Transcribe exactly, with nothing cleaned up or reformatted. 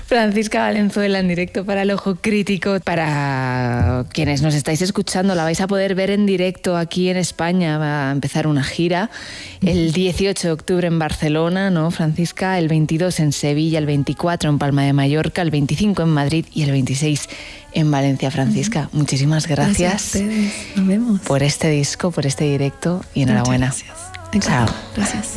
Francisca Valenzuela en directo para El Ojo Crítico. Para quienes nos estáis escuchando, la vais a poder ver en directo aquí en España. Va a empezar una gira el dieciocho de octubre en Barcelona, ¿no, Francisca? El veintidós en Sevilla, el veinticuatro en Palma de Mallorca, el veinticinco en Madrid y el veintiséis en Valencia. Francisca, uh-huh. muchísimas gracias, gracias a ustedes. Nos vemos. por este disco, por este directo y enhorabuena. Muchas gracias. Chao. Gracias.